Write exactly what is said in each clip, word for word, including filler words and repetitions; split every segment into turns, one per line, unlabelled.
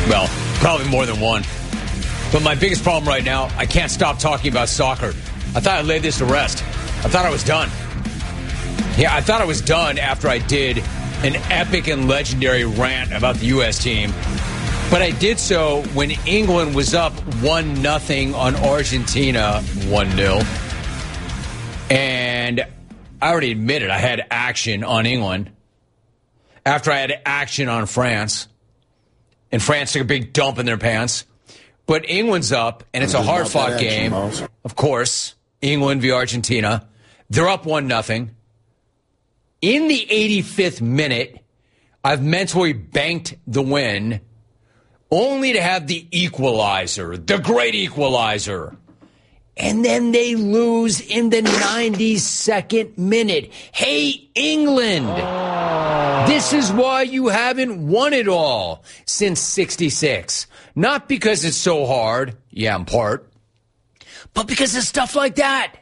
Well, probably more than one. But my biggest problem right now, I can't stop talking about soccer. I thought I laid this to rest. I thought I was done. Yeah, I thought I was done after I did an epic and legendary rant about the U S team. But I did so when England was up one nothing on Argentina, one nil. And I already admitted I had action on England after I had action on France. And France took a big dump in their pants. But England's up, and it's a hard-fought game. Of course, England v. Argentina. They're up one nothing. In the eighty-fifth minute, I've mentally banked the win, only to have the equalizer, the great equalizer. And then they lose in the ninety-second minute. Hey, England! Oh. This is why you haven't won it all since sixty-six. Not because it's so hard, yeah, in part, but because of stuff like that.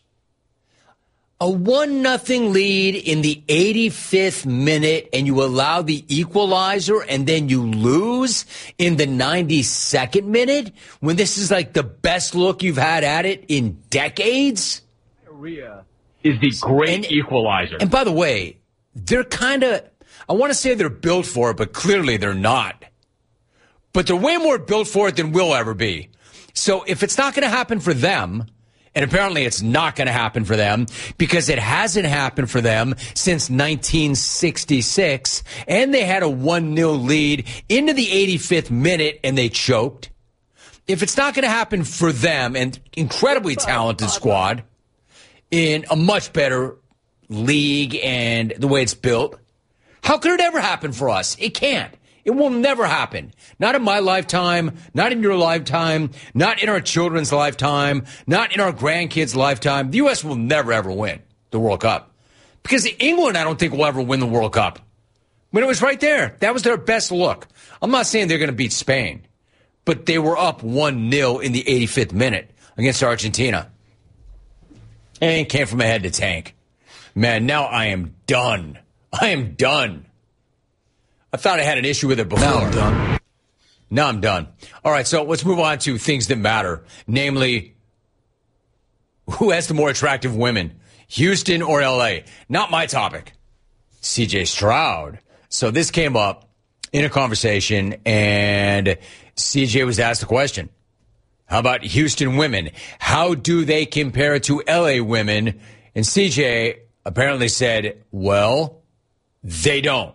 A one nothing lead in the eighty-fifth minute, and you allow the equalizer, and then you lose in the ninety-second minute, when this is like the best look you've had at it in decades?
Diarrhea is the great
and,
equalizer.
And by the way, they're kind of, I want to say they're built for it, but clearly they're not. But they're way more built for it than we'll ever be. So if it's not going to happen for them, and apparently it's not going to happen for them because it hasn't happened for them since nineteen sixty-six, and they had a one nil lead into the eighty-fifth minute and they choked. If it's not going to happen for them, and incredibly talented squad in a much better league and the way it's built, how could it ever happen for us? It can't. It will never happen. Not in my lifetime, not in your lifetime, not in our children's lifetime, not in our grandkids' lifetime. The U S will never, ever win the World Cup. Because England, I don't think, will ever win the World Cup. When it was right there, that was their best look. I'm not saying they're going to beat Spain, but they were up one nil in the eighty-fifth minute against Argentina. And it came from a head to tank. Man, now I am done. I am done. I thought I had an issue with it before.
Now I'm done.
Now I'm done. All right, so let's move on to things that matter. Namely, who has the more attractive women, Houston or L A? Not my topic. C J Stroud. So this came up in a conversation, and C J was asked a question. How about Houston women? How do they compare to L A women? And C J apparently said, well, they don't.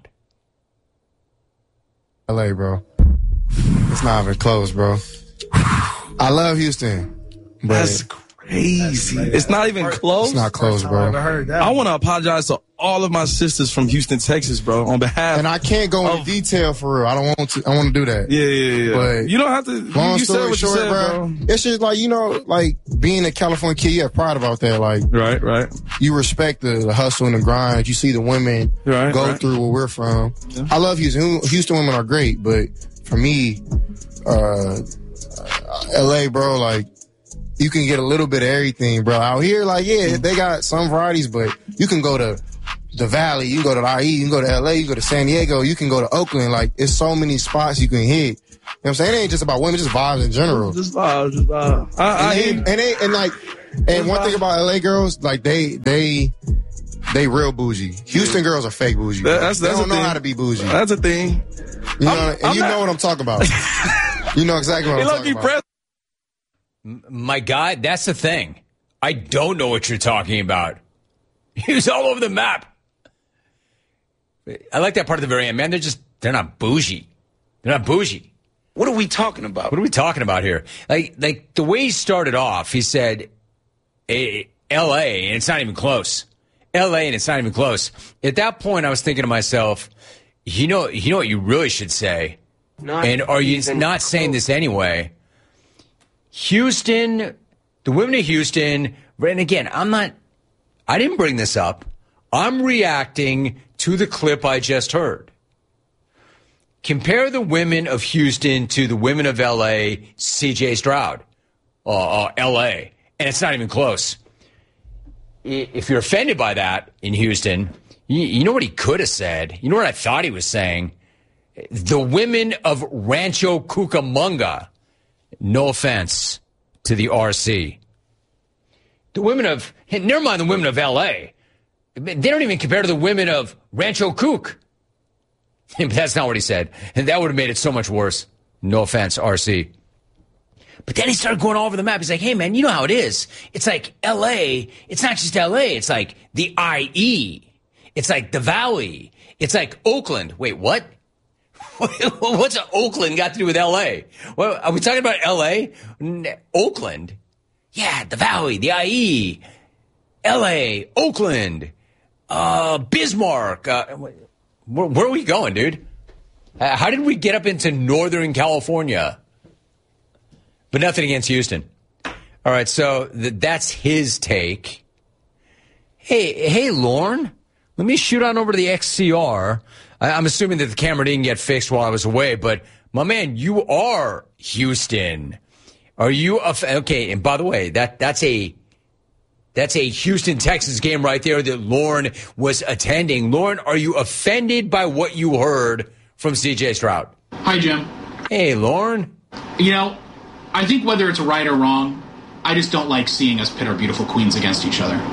L A, bro. It's not even close, bro. I love Houston. But
That's crazy. It's not even close?
It's not close, bro.
I want to apologize to all of my sisters from Houston, Texas, bro, on behalf.
And I can't go into
of,
detail for real. I don't want to. I want to do that.
Yeah, yeah, yeah.
But
you don't have to.
Long
you
story
said what
short,
you said,
bro,
bro.
It's just like, you know, like being a California kid, you have pride about that. Like,
right, right.
You respect the, the hustle and the grind. You see the women
right,
go
right.
through where we're from. Yeah. I love Houston. Houston women are great, but for me, uh, L A, bro, like, you can get a little bit of everything, bro. Out here, like, yeah, they got some varieties, but you can go to the Valley, you can go to I E, you can go to L A, you can go to San Diego, you can go to Oakland. Like, it's so many spots you can hit. You know what I'm saying? It ain't just about women, just vibes in general.
Just vibes, just vibes. I, I
and, they, and, they, and like, and just one vibes. Thing about L A girls, like, they, they, they real bougie. Houston girls are fake bougie.
That, that's,
they
that's
don't know
thing.
how to be bougie.
That's a thing.
You know,
I'm,
and
I'm
you
not,
know what I'm talking about. You know exactly what I'm talking about.
Press-
My guy, that's the thing. I don't know what you're talking about. He was all over the map. I like that part at the very end. Man, they're just, they're not bougie. They're not bougie.
What are we talking about?
What are we talking about here? Like, like the way he started off, he said, hey, L A, and it's not even close. L A, and it's not even close. At that point, I was thinking to myself, you know, you know what you really should say? Not and are you not close. Saying this anyway? Houston, the women of Houston, and again, I'm not, I didn't bring this up. I'm reacting to the clip I just heard. Compare the women of Houston to the women of L A, C J Stroud, uh, uh, L A, and it's not even close. If you're offended by that in Houston, you, you know what he could have said? You know what I thought he was saying? The women of Rancho Cucamonga, no offense to the R C. The women of, never mind the women of L A. They don't even compare to the women of Rancho Cuc. But that's not what he said. And that would have made it so much worse. No offense, R C. But then he started going all over the map. He's like, hey, man, you know how it is. It's like L A. It's not just L A. It's like the I E. It's like the Valley. It's like Oakland. Wait, what? What's Oakland got to do with L A? Well, are we talking about L A? Oakland? Yeah, the Valley, the I E. L A, Oakland, uh, Bismarck. Uh, where, where are we going, dude? Uh, how did we get up into Northern California? But nothing against Houston. All right, so th- that's his take. Hey, hey, Lorne, let me shoot on over to the X C R. I- I'm assuming that the camera didn't get fixed while I was away, but my man, you are Houston. Are you a f- okay? And by the way, that that's a that's a Houston Texans game right there that Lorne was attending. Lorne, are you offended by what you heard from C J Stroud?
Hi, Jim.
Hey, Lorne.
You know, I think whether it's right or wrong, I just don't like seeing us pit our beautiful queens against each other.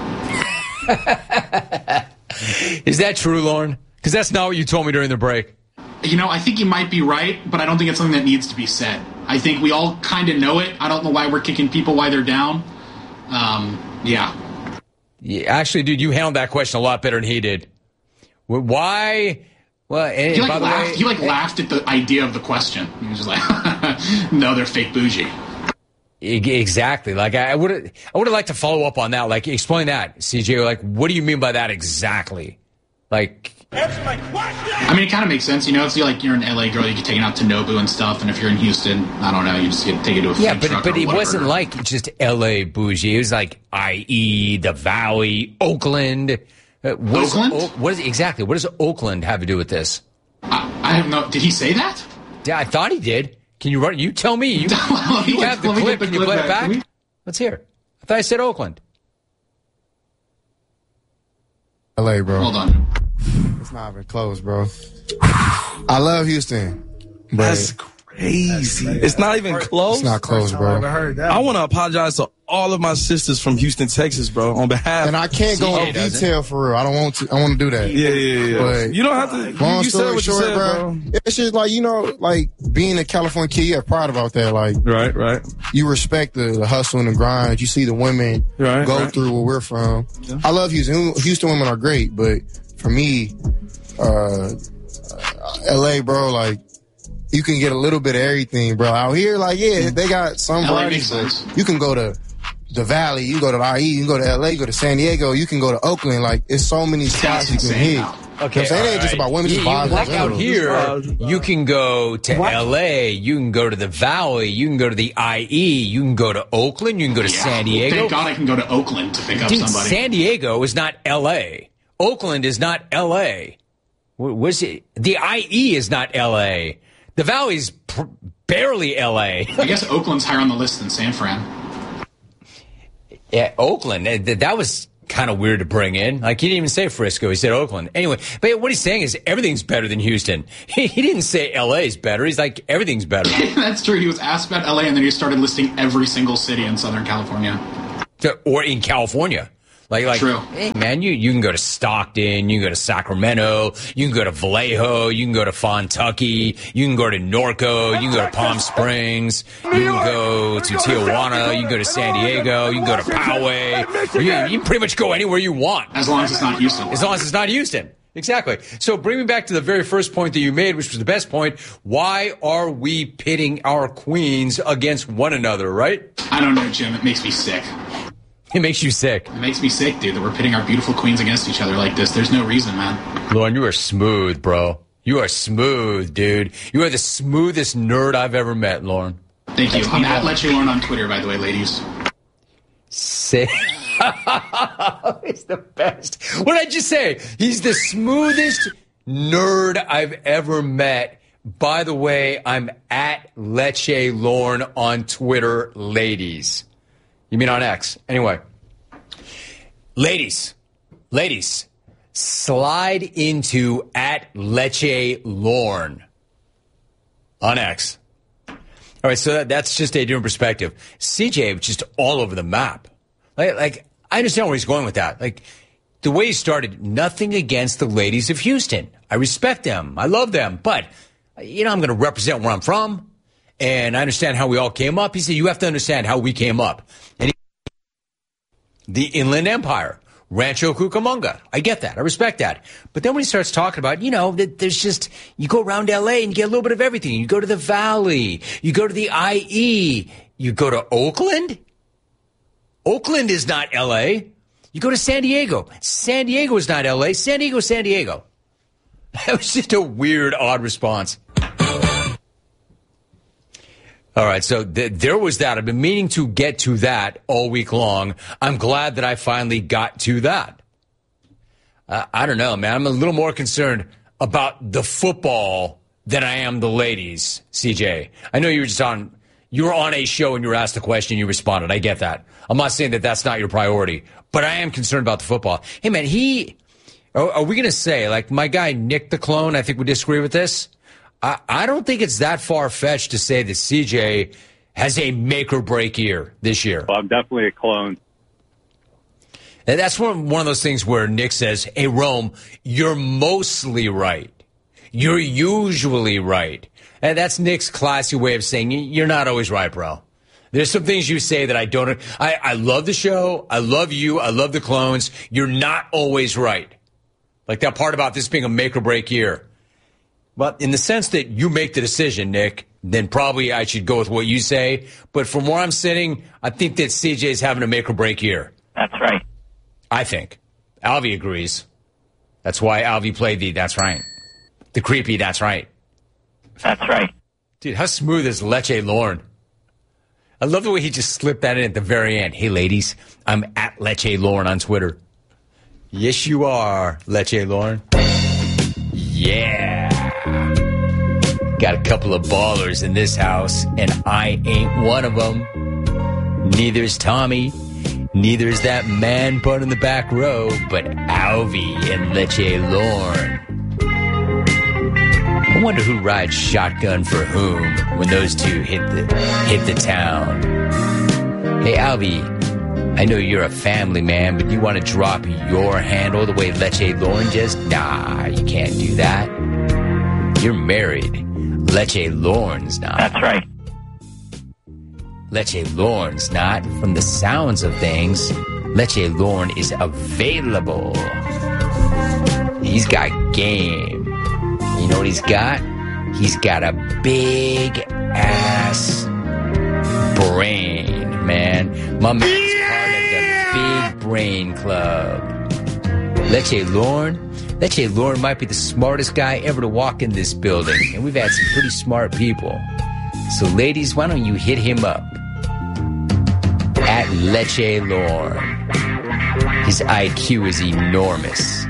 Is that true, Lorne? Because that's not what you told me during the break.
You know, I think you might be right, but I don't think it's something that needs to be said. I think we all kind of know it. I don't know why we're kicking people while they're down. Um, yeah.
yeah. Actually, dude, you handled that question a lot better than he did. Why? Well, and
he like
by the
laughed.
way,
he like laughed at the idea of the question. He was just like, "No, they're fake bougie."
Exactly. Like I would, I would have liked to follow up on that. Like, explain that, C J. Like, what do you mean by that exactly? Like,
answer my question. I mean, it kind of makes sense. You know, it's like you're an L A girl, you get taken out to Nobu and stuff, and if you're in Houston, I don't know, you just get taken to a
yeah,
food
but
truck
but
or
it
whatever.
wasn't like just L A bougie. It was like I E, the Valley, Oakland. Uh, what
Oakland?
Is, what is exactly? What does Oakland have to do with this?
I, I have no. Did he say that?
Yeah, I thought he did. Can you run? You tell me. You,
Let me
you
get-
have the
let me
clip.
get the
Can you
clip
play it
back.
back?
Can we-
Let's hear it. I thought I said Oakland.
L A, bro.
Hold on.
It's not even close, bro. I love Houston, but
That's crazy. It's not even close.
it's not close, bro.
I want to apologize to all of my sisters from Houston, Texas, bro, on behalf.
And I can't go
C J
in
doesn't.
detail for real. I don't want to. I want to do that.
yeah, yeah, yeah.
But
you don't have to.
long
you, you said
story
what you
short,
said,
bro, it's just like, you know, like being a California kid, you have pride about that. Like,
Right, right.
you respect the, the hustle and the grind. You see the women
Right,
go
right.
through where we're from. I love Houston. Houston women are great, but for me, uh, L A, bro, like, you can get a little bit of everything, bro. Out here, like, yeah, they got some
L A
varieties,
makes
but
sense.
you can go to the Valley, you can go to the I E, you can go to L A, you can go to San Diego, you can go to Oakland. Like, it's so many spots you can
insane
hit.
now.
Okay,
You know what I'm saying? It ain't
all
just
right.
about women, it's
You-
about
you- like
vibes.
out
It's
here,
vibes.
you can go to L A, you can go to the Valley, you can go to the I E, you can go to Oakland, you can go to
Yeah.
San Diego.
Thank God I can go to Oakland to pick up
Dude,
somebody.
San Diego is not L A. Oakland is not L A. What was it? The I E is not L A. The Valley's pr- barely L A.
I guess Oakland's higher on the list than San Fran.
Yeah, Oakland. eh, th- That was kind of weird to bring in. Like, he didn't even say Frisco. He said Oakland. Anyway, but what he's saying is everything's better than Houston. He, he didn't say L A's better. He's like, everything's better.
That's true. He was asked about L A, and then he started listing every single city in Southern California.
To- or in California. Like, like,
True.
hey, man, you, you can go to Stockton, you can go to Sacramento, you can go to Vallejo, you can go to Fontucky, you can go to Norco, you can go to Palm Springs, you can go to Tijuana, you can go to San Diego, you can go to Poway. You, you can pretty much go anywhere you want,
As long as it's not Houston.
as long as it's not Houston. Exactly. So bring me back to the very first point that you made, which was the best point. Why are we pitting our queens against one another, right?
I don't know, Jim. It makes me sick.
It makes you sick.
It makes me sick, dude, that we're pitting our beautiful queens against each other like this. There's no reason, man.
Lauren, you are smooth, bro. You are smooth, dude. You are the smoothest nerd I've ever met, Lauren.
Thank you. I'm at Let You Learn on Twitter, by the way, ladies.
Say, it's the best. What did I just say? He's the smoothest nerd I've ever met. By the way, I'm at Leche Lorne on Twitter, ladies. You mean on X? Anyway, ladies, ladies, slide into at Leche Lorne on X. All right, so that, that's just a different perspective. C J was just all over the map. Like, like, I understand where he's going with that. Like, the way he started, nothing against the ladies of Houston. I respect them. I love them. But, you know, I'm going to represent where I'm from. And I understand how we all came up. He said, you have to understand how we came up. And he, the Inland Empire, Rancho Cucamonga. I get that. I respect that. But then when he starts talking about, you know, that there's just, you go around L A and you get a little bit of everything. You go to the Valley. You go to the I E. You go to Oakland. Oakland is not L A. You go to San Diego. San Diego is not L A. San Diego is San Diego. That was just a weird, odd response. All right, so th- there was that. I've been meaning to get to that all week long. I'm glad that I finally got to that. Uh, I don't know, man. I'm a little more concerned about the football than I am the ladies, C J. I know you were just on, you were on a show and you were asked a question, you responded. I get that. I'm not saying that that's not your priority, but I am concerned about the football. Hey, man, he, are, are we going to say, like my guy Nick the Clone, I think would disagree with this? I, I don't think it's that far-fetched to say that C J has a make-or-break year this year.
Well, I'm definitely a clone.
And that's one, one of those things where Nick says, hey, Rome, you're mostly right. You're usually right. And that's Nick's classy way of saying you're not always right, bro. There's some things you say that I don't. I, I love the show. I love you. I love the clones. You're not always right. Like that part about this being a make-or-break year. But in the sense that you make the decision, Nick, then probably I should go with what you say. But from where I'm sitting, I think that C J's having a make-or-break year.
That's right.
I think. Alvy agrees. That's why Alvy played the that's right. The creepy that's right.
That's right.
Dude, how smooth is Leche Lorne? I love the way he just slipped that in at the very end. Hey, ladies, I'm at Leche Lorne on Twitter. Yes, you are, Leche Lorne. Yeah. Got a couple of ballers in this house, and I ain't one of them. Neither's Tommy. Neither is that man put in the back row, but Alvy and Leche Lorne. I wonder who rides shotgun for whom when those two hit the hit the town. Hey, Alvy, I know you're a family man, but you want to drop your handle the way Leche Lorne just? Nah, you can't do that. You're married. Leche Lorne's not.
That's right.
Leche Lorne's not. From the sounds of things, Leche Lorne is available. He's got game. You know what he's got? He's got a big ass brain, man. My man's part of the Big Brain Club. Leche Lorne? Leche Lorne might be the smartest guy ever to walk in this building, and we've had some pretty smart people. So, ladies, why don't you hit him up? At Leche Lorne. His I Q is enormous.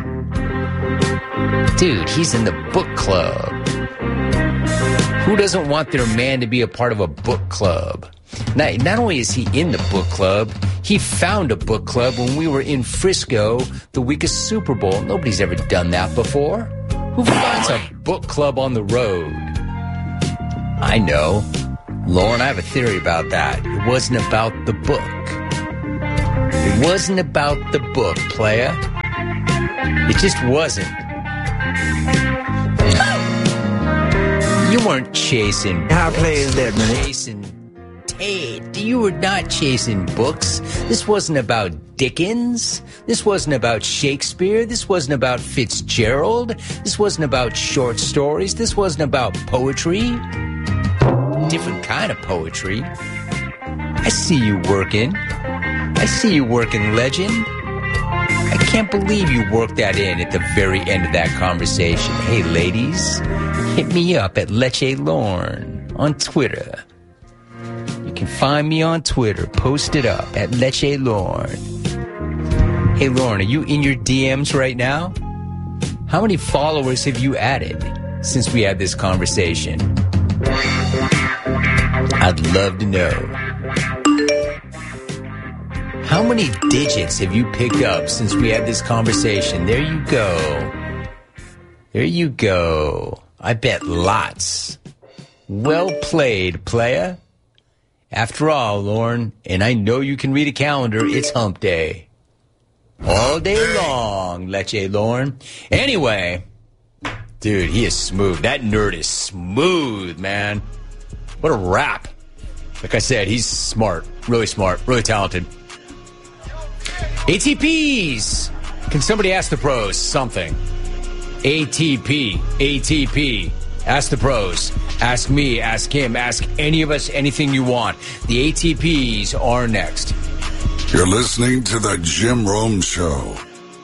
Dude, he's in the book club. Who doesn't want their man to be a part of a book club? Not, not only is he in the book club, he found a book club when we were in Frisco the week of Super Bowl. Nobody's ever done that before. Who finds a book club on the road? I know. Lauren, I have a theory about that. It wasn't about the book. It wasn't about the book, playa. It just wasn't. You weren't chasing books.
How play is that, man?
Chasing Tate. You were not chasing books. This wasn't about Dickens. This wasn't about Shakespeare. This wasn't about Fitzgerald. This wasn't about short stories. This wasn't about poetry. Different kind of poetry. I see you working. I see you working, legend. I can't believe you worked that in at the very end of that conversation. Hey, ladies, hit me up at Leche Lorne on Twitter. You can find me on Twitter. Post it up at Leche Lorne. Hey, Lorne, are you in your D Ms right now? How many followers have you added since we had this conversation? I'd love to know. How many digits have you picked up since we had this conversation? There you go. There you go. I bet lots. Well played, playa. After all, Lauren, and I know you can read a calendar, it's hump day. All day long, Leche Lauren. Anyway, dude, he is smooth. That nerd is smooth, man. What a rap. Like I said, he's smart, really smart, really talented. A T Ps. Can somebody ask the pros something? A T P, A T P. Ask the pros. Ask me, ask him, ask any of us anything you want. The A T Ps are next.
You're listening to the Jim Rome Show.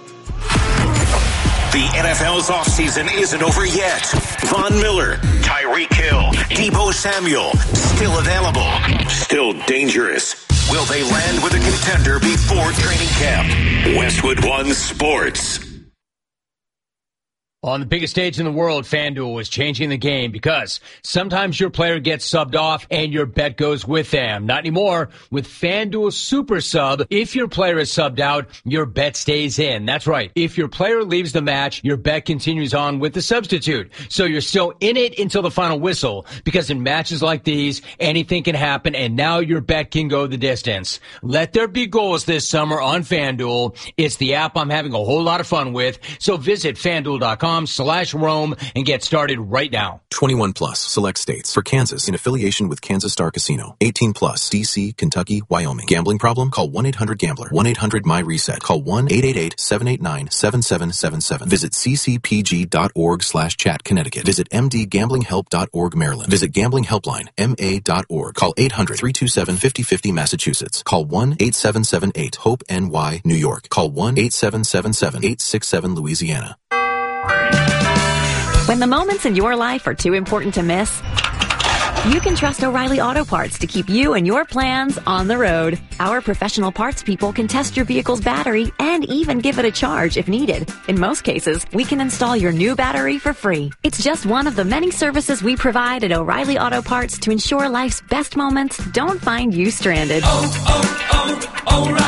The N F L's offseason isn't over yet. Von Miller, Tyreek Hill, Deebo Samuel, still available, still dangerous. Will they land with a contender before training camp? Westwood One Sports.
On the biggest stage in the world, FanDuel is changing the game because sometimes your player gets subbed off and your bet goes with them. Not anymore. With FanDuel Super Sub, if your player is subbed out, your bet stays in. That's right. If your player leaves the match, your bet continues on with the substitute. So you're still in it until the final whistle, because in matches like these, anything can happen, and now your bet can go the distance. Let there be goals this summer on FanDuel. It's the app I'm having a whole lot of fun with. So visit FanDuel dot com slash Rome and get started right now.
twenty-one plus, select states. For Kansas, in affiliation with Kansas Star Casino. eighteen plus, D C, Kentucky, Wyoming. Gambling problem? Call one eight hundred gambler. one eight hundred my reset. Call one eight eight eight seven eight nine seven seven seven seven. Visit ccpg.org slash chat Connecticut. Visit m d gambling help dot org Maryland. Visit Gambling Helpline, M A dot org. Call eight hundred three two seven five zero five zero Massachusetts. Call one eight seven seven eight HOPE N Y New York. Call one eight seven seven seven eight six seven Louisiana.
When the moments in your life are too important to miss, you can trust O'Reilly Auto Parts to keep you and your plans on the road. Our professional parts people can test your vehicle's battery and even give it a charge if needed. In most cases, we can install your new battery for free. It's just one of the many services we provide at O'Reilly Auto Parts to ensure life's best moments don't find you stranded.
Oh,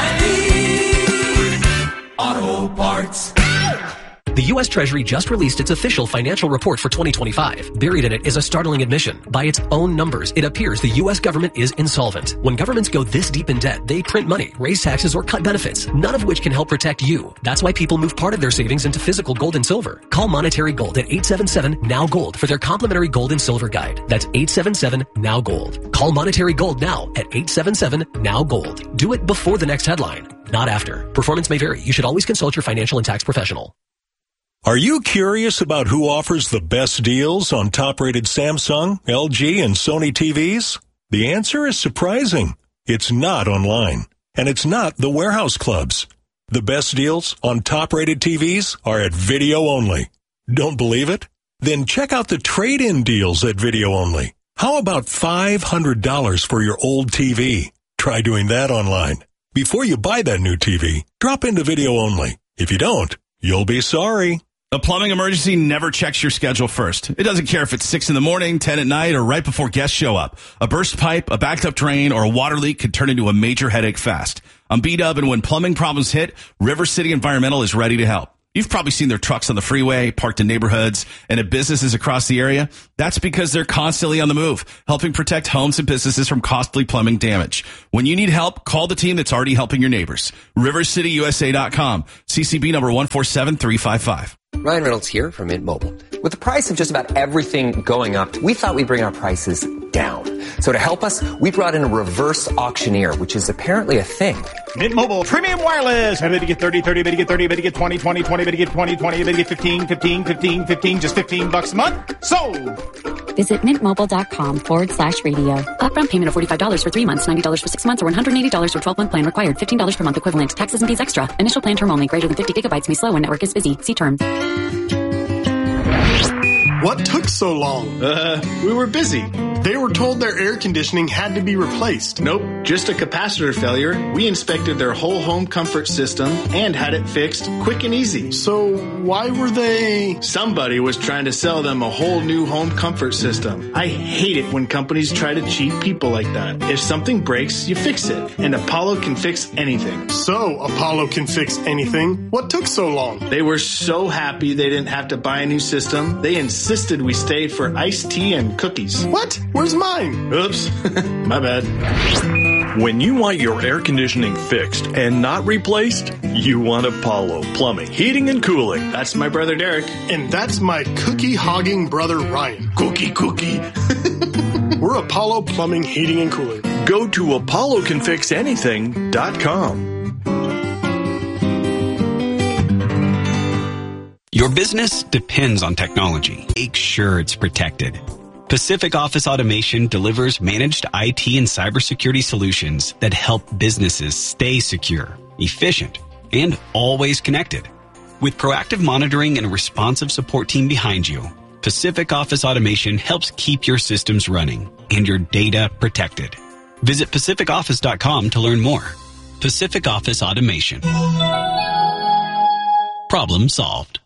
oh, oh, O'Reilly Auto Parts.
The U S Treasury just released its official financial report for twenty twenty-five. Buried in it is a startling admission. By its own numbers, it appears the U S government is insolvent. When governments go this deep in debt, they print money, raise taxes, or cut benefits, none of which can help protect you. That's why people move part of their savings into physical gold and silver. Call Monetary Gold at eight seven seven N O W Gold for their complimentary gold and silver guide. That's eight seven seven N O W Gold. Call Monetary Gold now at eight seven seven N O W Gold. Do it before the next headline, not after. Performance may vary. You should always consult your financial and tax professional.
Are you curious about who offers the best deals on top-rated Samsung, L G, and Sony T Vs? The answer is surprising. It's not online, and it's not the warehouse clubs. The best deals on top-rated T Vs are at Video Only. Don't believe it? Then check out the trade-in deals at Video Only. How about five hundred dollars for your old T V? Try doing that online. Before you buy that new T V, drop into Video Only. If you don't, you'll be sorry.
A plumbing emergency never checks your schedule first. It doesn't care if it's six in the morning, ten at night, or right before guests show up. A burst pipe, a backed up drain, or a water leak could turn into a major headache fast. I'm B-Dub, and when plumbing problems hit, River City Environmental is ready to help. You've probably seen their trucks on the freeway, parked in neighborhoods, and at businesses across the area. That's because they're constantly on the move, helping protect homes and businesses from costly plumbing damage. When you need help, call the team that's already helping your neighbors. river city u s a dot com. C C B number one four seven three five five.
Ryan Reynolds here from Mint Mobile. With the price of just about everything going up, we thought we'd bring our prices down. So to help us, we brought in a reverse auctioneer, which is apparently a thing.
Mint Mobile Premium Wireless. How did you get thirty, thirty, bid you get thirty, bid you get twenty, twenty, twenty, bid you get twenty, twenty, bid you get fifteen, fifteen, fifteen, fifteen, just fifteen bucks a month? Sold!
Visit mintmobile.com forward slash radio. Upfront payment of forty-five dollars for three months, ninety dollars for six months, or one hundred eighty dollars for twelve-month plan required. fifteen dollars per month equivalent. Taxes and fees extra. Initial plan term only. Greater than fifty gigabytes may slow when network is busy. See terms.
What took so long?
Uh, we were busy.
They were told their air conditioning had to be replaced.
Nope, just a capacitor failure. We inspected their whole home comfort system and had it fixed quick and easy.
So why were they...
Somebody was trying to sell them a whole new home comfort system. I hate it when companies try to cheat people like that. If something breaks, you fix it. And Apollo can fix anything.
So Apollo can fix anything? What took so long?
They were so happy they didn't have to buy a new system. They insisted we stay for iced tea and cookies.
What? Where's mine?
Oops. My bad.
When you want your air conditioning fixed and not replaced, you want Apollo Plumbing, Heating, and Cooling.
That's my brother Derek.
And that's my cookie-hogging brother Ryan.
Cookie, cookie.
We're Apollo Plumbing, Heating, and Cooling.
Go to apollo can fix anything dot com.
Your business depends on technology. Make sure it's protected. Pacific Office Automation delivers managed I T and cybersecurity solutions that help businesses stay secure, efficient, and always connected. With proactive monitoring and a responsive support team behind you, Pacific Office Automation helps keep your systems running and your data protected. Visit pacific office dot com to learn more. Pacific Office Automation. Problem solved.